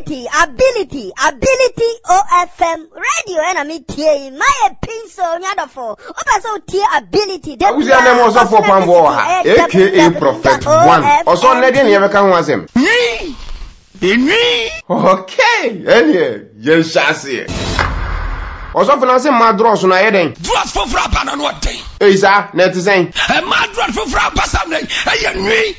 ability OFM radio and me tie my pencil nyadofo obaso tie ability de uzi ane mo so for pambo ha aka prophet 1 oso nede ne yebeka ho asem okay ene ye shase oso finance madros na yeden dros for frapa na no den isa net sen e madros for frapa sam na e nwi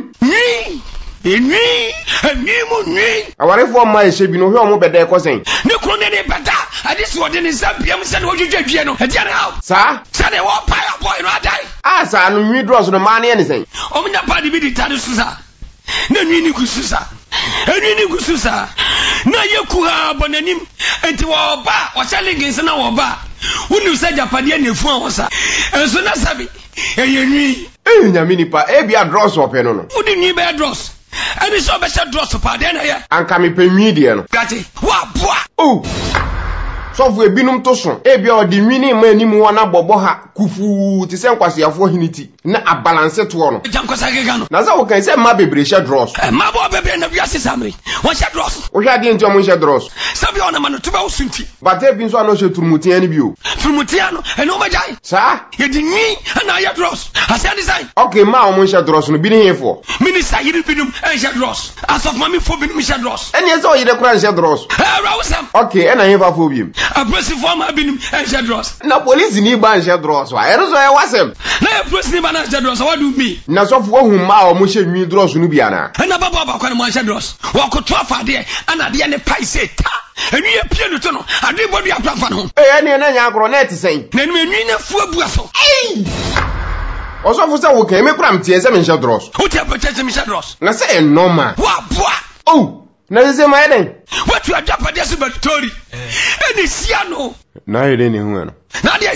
aware fo ma ehye bi no hwe omo beda ekosen ne kro ne beda ade so de ne zampiam se ne wodwedwadwie no e dia ne haw sa ne wo paya boy no adai sa no nwi dros no ma ne sen omunya pa de bi di tade susa na nwi ni kususa enwi ni kususa na yeku ha bonanim enti wo ba o challenge na wo ba wonu se japade na efu anwosa enso na sabi eyenwi nyame nipa e bia dros ope no wodi nwi be dros ani so be se dros pa de na ye anka me pe nwi de no gati wa boa so fu ebinum to so e bia odi nwi ni ma anim wona bobo ha kufu ti se nkwasiafo hiniti na abalance to no jankosa gega no na za wo kan se ma bebre she dros ma bo bebre na wiase samre won she dros wo hwa de nti o mo she dros sabi ona ma no to ba usunti bate bi nso ano she turmutia ni bio turmutia no eno ma jai sa ye di nwi na ya dros ase design okay ma o mo she dros no bi ni hefo minister yiri binum en she dros asof mami fo binum she dros eni ese o yire kura she dros rawsam okay ena hefa fo biem abresi fo ma binum en she dros na police ni ba she dros wa erezo e wasem na abresi ni ba na she dros what do me na so fo hu ma o mo she nwi dros no bia na na baba ba kwa na mo she dros wa ko to afade ana de ne pai se ta enwi e pie no to no ade bodu aprafa no ene na nya agro net sen na enwi na fu abua so oso fu se wo kan me kura mtie se me she dros wo ti apete se me she dros na se normal wa boa na se ma eden what you adapade se batori eni sia no na ede ni hu no na de